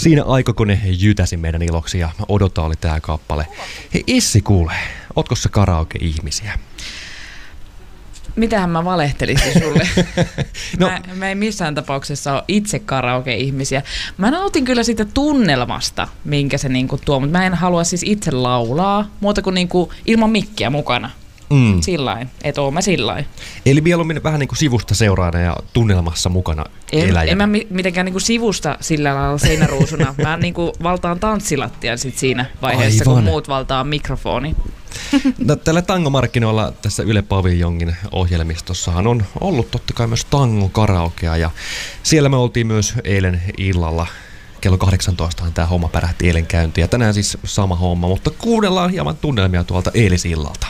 Siinä aikakone jytäsi meidän iloksi ja odota oli tää kappale. Hei Issi kuule, ootko sä karaoke-ihmisiä? Mitähän mä valehtelisin sulle? Mä en missään tapauksessa ole itse karaoke-ihmisiä. Mä nautin kyllä siitä tunnelmasta, minkä se niinku tuo, mutta mä en halua siis itse laulaa, muuta kuin niinku ilman mikkiä mukana. Sillain, et oo mä sillain. Eli mieluummin vähän niinku sivusta seuraana ja tunnelmassa mukana eläjänä. En mä mitenkään niinku sivusta sillä lailla seinäruusuna. Mä niinku valtaan tanssilattian sit siinä vaiheessa, kun muut valtaa mikrofoni. No, tällä tangomarkkinoilla tässä Yle Paviljongin ohjelmistossahan on ollut totta kai myös tango-karaokea ja siellä me oltiin myös eilen illalla. Kello 18 tämä homma pärähti eilen käyntiin ja tänään siis sama homma, mutta kuunnellaan hieman tunnelmia tuolta eilisillalta.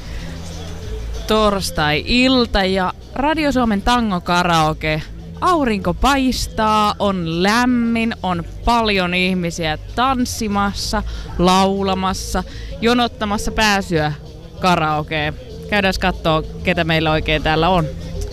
Torstai-ilta ja Radio Suomen tango-karaoke. Aurinko paistaa, on lämmin, on paljon ihmisiä tanssimassa, laulamassa, jonottamassa pääsyä karaokeen. Käydään kattoo, ketä meillä oikein täällä on.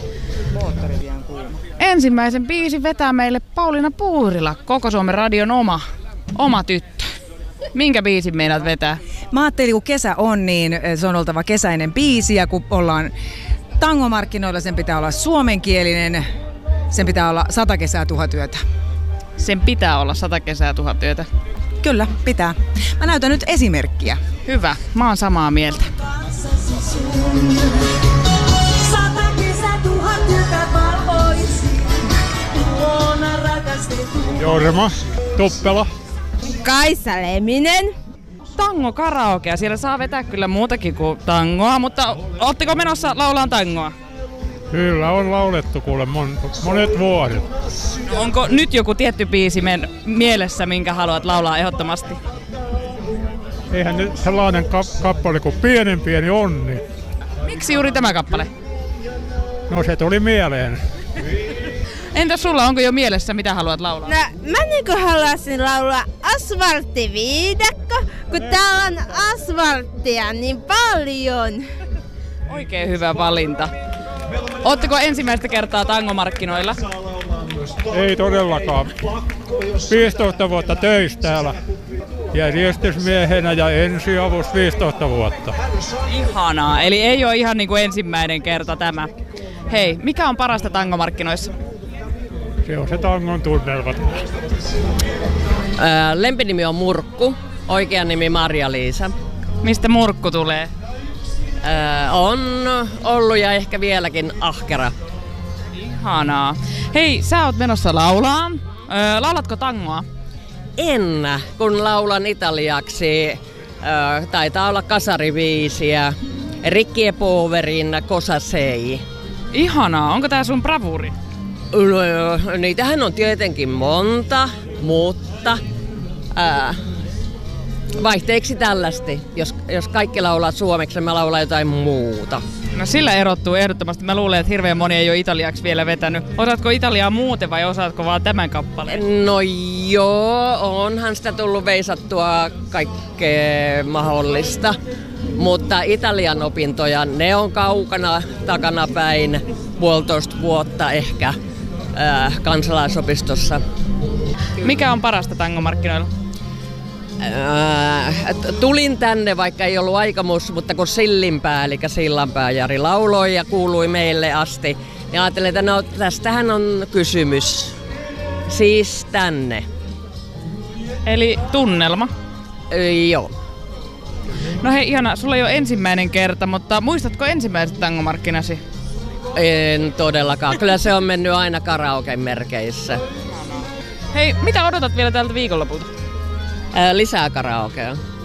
Ensimmäisen biisin vetää meille Pauliina Puurila, Koko Suomen radion oma tyttö. Minkä biisin meinaat vetää? Mä ajattelin, kun kesä on, niin se on oltava kesäinen biisi ja kun ollaan tangomarkkinoilla, sen pitää olla suomenkielinen. Sen pitää olla 100 kesää 1000 yötä. Sen pitää olla 100 kesää 1000 yötä? Kyllä, pitää. Mä näytän nyt esimerkkiä. Hyvä, mä oon samaa mieltä. 100 kesää 1000 yötä valvoisin, luona rakastetun. Jorma Tuppela. Kaisa Leminen. Tango karaokea, siellä saa vetää kyllä muutakin kuin tangoa, mutta ootteko menossa laulaan tangoa? Kyllä on laulettu kuule monet vuodet. No, onko nyt joku tietty biisi mielessä, minkä haluat laulaa ehdottomasti? Eihän nyt sellainen kappale kuin Pieni onni. Miksi juuri tämä kappale? No se tuli mieleen. Entäs sulla, onko jo mielessä, mitä haluat laulaa? No, mä niinku haluaisin laulaa Asfalttiviidakko, kun täällä on asfalttia niin paljon. Oikein hyvä valinta. Ootteko ensimmäistä kertaa tangomarkkinoilla? Ei todellakaan. 15 vuotta töissä täällä. Järjestysmiehenä ja ensiavus 15 vuotta. Ihanaa, eli ei ole ihan niin kuin ensimmäinen kerta tämä. Hei, mikä on parasta tangomarkkinoissa? Se on se tangon tunnelma. Lempinimi on Murkku, oikea nimi Marja-Liisa. Mistä Murkku tulee? On ollut ja ehkä vieläkin ahkera. Ihanaa. Hei, sä oot menossa laulaan. Laulatko tangoa? En, kun laulan italiaksi. Taitaa olla kasariviisiä. Ricky Poverin Cosa Sei. Ihanaa. Onko tää sun bravuuri? No, niitähän on tietenkin monta, mutta vaihteeksi tällaisesti. Jos kaikki laulaa suomeksi, mä laulan jotain muuta. No sillä erottuu ehdottomasti. Mä luulen, että hirveän moni ei ole italiaksi vielä vetänyt. Osaatko italiaa muuten vai osaatko vaan tämän kappaleen? No joo, onhan sitä tullut veisattua kaikkea mahdollista. Mutta Italian opintoja, ne on kaukana takanapäin 1,5 vuotta ehkä kansalaisopistossa. Mikä on parasta tangomarkkinoilla? Tulin tänne, vaikka ei ollut aikomus, mutta kun Sillinpää, eli Sillanpää Jari lauloi ja kuului meille asti, niin ajattelin, että no tästähän on kysymys. Siis tänne. Eli tunnelma? Joo. No hei, ihana, sulla ei ole ensimmäinen kerta, mutta muistatko ensimmäiset tangomarkkinasi? En todellakaan. Kyllä se on mennyt aina karaoken merkeissä. Hei, mitä odotat vielä tältä viikonlopulta? Lisää karaokea.